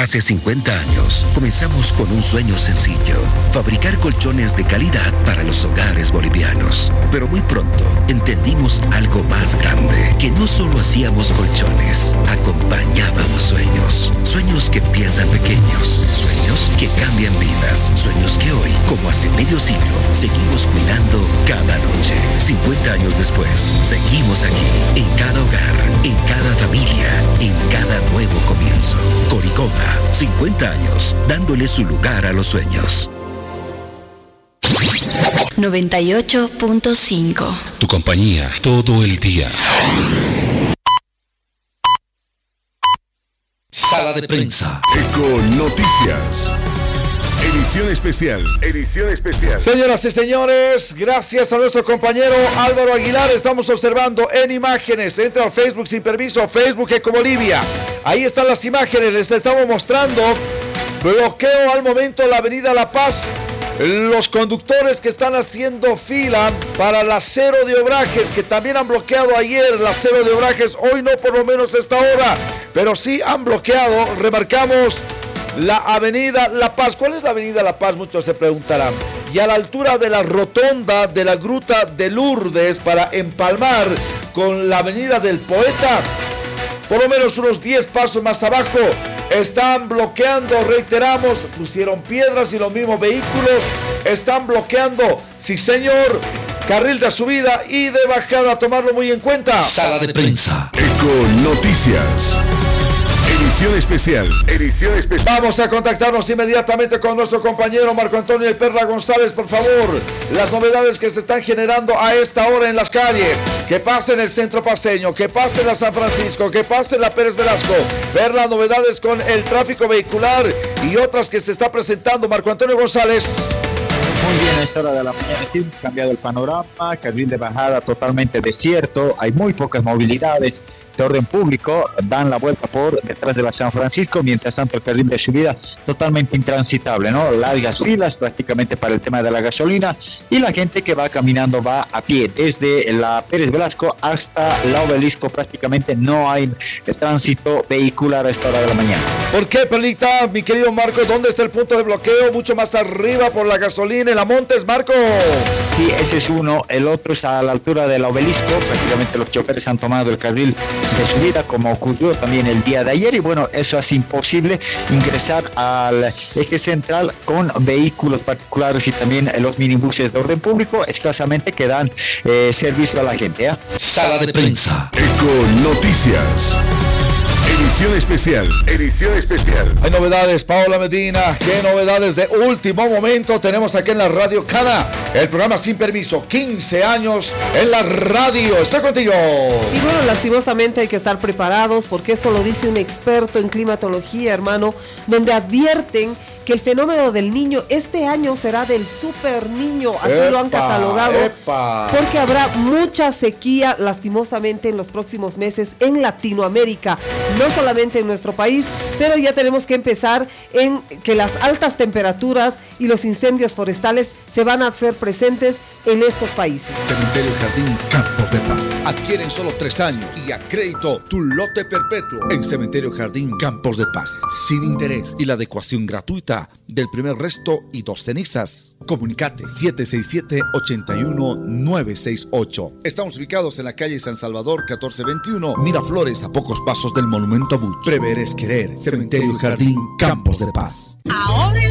Hace 50 años comenzamos con un sueño sencillo: fabricar colchones de calidad para los hogares bolivianos. Pero muy pronto entendimos algo más grande, que no solo hacíamos colchones, acompañábamos sueños. Sueños que empiezan pequeños, sueños que cambian vidas, sueños que hoy, como hace medio siglo, seguimos cuidando cada noche. 50 años después, seguimos aquí, en cada hogar, en cada familia, en cada nuevo comienzo. Coricoma, 50 años, dándole su lugar a los sueños. 98.5. Tu compañía todo el día. Sala de prensa. Eco Noticias. Edición especial. Edición especial. Señoras y señores, gracias a nuestro compañero Álvaro Aguilar, estamos observando en imágenes. Entra al Facebook sin permiso, Facebook Eco Bolivia. Ahí están las imágenes, les estamos mostrando bloqueo al momento la avenida La Paz. Los conductores que están haciendo fila para el acero de Obrajes, que también han bloqueado ayer el acero de Obrajes, hoy no por lo menos a esta hora, pero sí han bloqueado, remarcamos, la avenida La Paz. ¿Cuál es la avenida La Paz? Muchos se preguntarán. Y a la altura de la rotonda de la Gruta de Lourdes, para empalmar con la avenida del Poeta, por lo menos unos 10 pasos más abajo, están bloqueando, reiteramos, pusieron piedras y los mismos vehículos están bloqueando. Sí, señor, carril de subida y de bajada, tomarlo muy en cuenta. Sala de prensa. Eco Noticias. Edición especial. Edición especial. Vamos a contactarnos inmediatamente con nuestro compañero Marco Antonio El Perra González, por favor. Las novedades que se están generando a esta hora en las calles. Que pase en el centro paseño, que pase en la San Francisco, que pase en la Pérez Velasco. Ver las novedades con el tráfico vehicular y otras que se está presentando. Marco Antonio González. Muy bien, a esta hora de la mañana sí, cambiado el panorama, carril de bajada totalmente desierto, hay muy pocas movilidades de orden público, dan la vuelta por detrás de la San Francisco, mientras tanto el carril de subida totalmente intransitable, ¿no? Largas filas prácticamente para el tema de la gasolina y la gente que va caminando va a pie, desde la Pérez Velasco hasta la Obelisco prácticamente no hay tránsito vehicular a esta hora de la mañana. ¿Por qué, Perlita, mi querido Marco? ¿Dónde está el punto de bloqueo? Mucho más arriba por la gasolina en la Montes, Marco. Sí, ese es uno, el otro es a la altura del Obelisco, prácticamente los choferes han tomado el carril de subida como ocurrió también el día de ayer y bueno, eso hace imposible ingresar al eje central con vehículos particulares y también los minibuses de orden público escasamente que dan servicio a la gente, ¿eh? Sala de prensa. Eco Noticias. Edición especial. Edición especial. Hay novedades, Paola Medina. ¿Qué novedades de último momento tenemos aquí en la Radio Cana? El programa Sin Permiso, 15 años en la radio. Estoy contigo. Y bueno, lastimosamente hay que estar preparados porque esto lo dice un experto en climatología, hermano, donde advierten que el fenómeno del niño este año será del super niño, así lo han catalogado, porque habrá mucha sequía lastimosamente en los próximos meses en Latinoamérica, no solamente en nuestro país, pero ya tenemos que empezar en que las altas temperaturas y los incendios forestales se van a hacer presentes en estos países. Cementerio Jardín Campos de Paz. Adquiere en solo 3 años y a crédito tu lote perpetuo en Cementerio Jardín Campos de Paz, sin interés y la adecuación gratuita del primer resto y 2 cenizas. Comunicate 767-81968. Estamos ubicados en la calle San Salvador 1421, Miraflores, a pocos pasos del Monumento a Bush. Prever es querer. Cementerio Jardín Campos de Paz. Ahora